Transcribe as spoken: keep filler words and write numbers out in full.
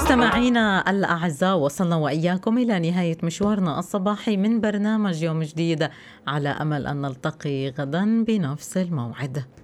مستمعينا الأعزاء، وصلنا وإياكم إلى نهاية مشوارنا الصباحي من برنامج يوم جديد، على أمل أن نلتقي غدا بنفس الموعد.